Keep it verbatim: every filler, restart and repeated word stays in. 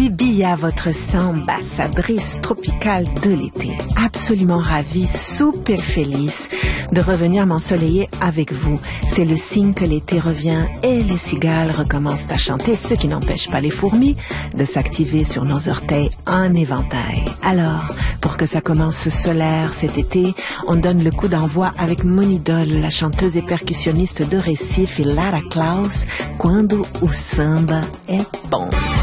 Ici Bia, votre ambassadrice tropicale de l'été. Absolument ravie, super felice de revenir m'ensoleiller avec vous. C'est le signe que l'été revient et les cigales recommencent à chanter, ce qui n'empêche pas les fourmis de s'activer sur nos orteils en éventail. Alors, pour que ça commence solaire cet été, on donne le coup d'envoi avec mon idole, la chanteuse et percussionniste de Recife, Lara Klaus, Quando o samba é bom.